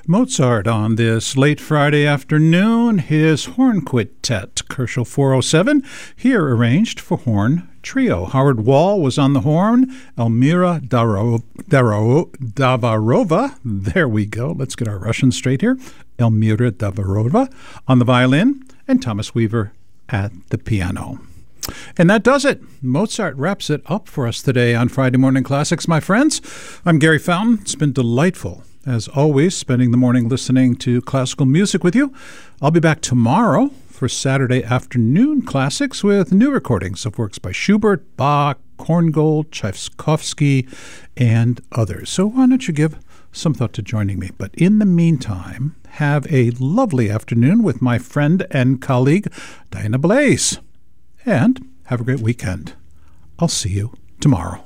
Mozart on this late Friday afternoon, his horn quintet, Kerschel 407, here arranged for horn trio. Howard Wall was on the horn, Elmira Davarova, there we go, let's get our Russian straight here, Elmira Davarova on the violin, and Thomas Weaver at the piano. And that does it. Mozart wraps it up for us today on Friday Morning Classics, my friends. I'm Gary Fountain. It's been delightful, as always, spending the morning listening to classical music with you. I'll be back tomorrow for Saturday afternoon classics with new recordings of works by Schubert, Bach, Korngold, Tchaikovsky, and others. So why don't you give some thought to joining me? But in the meantime, have a lovely afternoon with my friend and colleague, Diana Blaze. And have a great weekend. I'll see you tomorrow.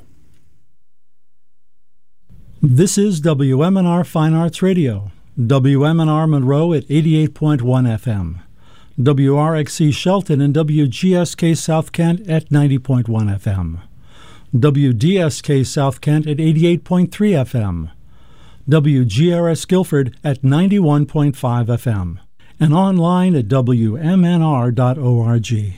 This is WMNR Fine Arts Radio, WMNR Monroe at 88.1 FM, WRXC Shelton and WGSK South Kent at 90.1 FM, WDSK South Kent at 88.3 FM, WGRS Guilford at 91.5 FM, and online at WMNR.org.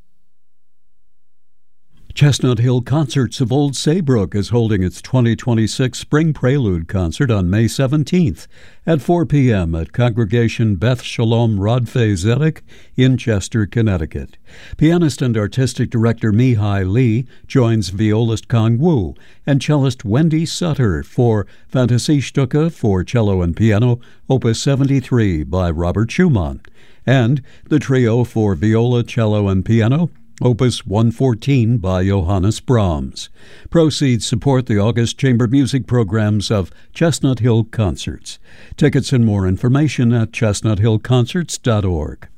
Chestnut Hill Concerts of Old Saybrook is holding its 2026 Spring Prelude concert on May 17th at 4 p.m. at Congregation Beth Shalom Rodfei Zedek in Chester, Connecticut. Pianist and artistic director Mihai Lee joins violist Kang Wu and cellist Wendy Sutter for Fantasiestücke for cello and piano, Opus 73 by Robert Schumann, and the trio for viola, cello, and piano, Opus 114 by Johannes Brahms. Proceeds support the August Chamber Music programs of Chestnut Hill Concerts. Tickets and more information at chestnuthillconcerts.org.